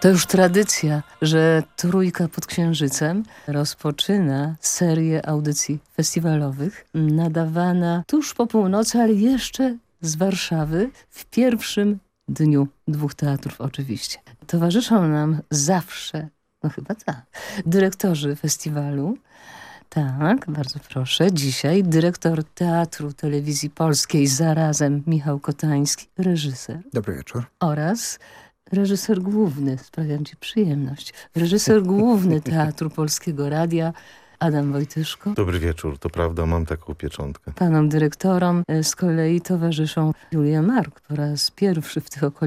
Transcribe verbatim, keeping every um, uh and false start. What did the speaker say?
To już tradycja, że Trójka pod Księżycem rozpoczyna serię audycji festiwalowych, nadawana tuż po północy, ale jeszcze z Warszawy w pierwszym dniu dwóch teatrów oczywiście. Towarzyszą nam zawsze, no chyba tak, dyrektorzy festiwalu. Tak, bardzo proszę. Dzisiaj dyrektor Teatru Telewizji Polskiej, zarazem Michał Kotański, reżyser. Dobry wieczór. Oraz reżyser główny, sprawiam ci przyjemność, reżyser główny Teatru Polskiego Radia, Adam Wojtyszko. Dobry wieczór, to prawda, mam taką pieczątkę. Panom dyrektorom z kolei towarzyszą Julia Mark po raz pierwszy w tych okolicach.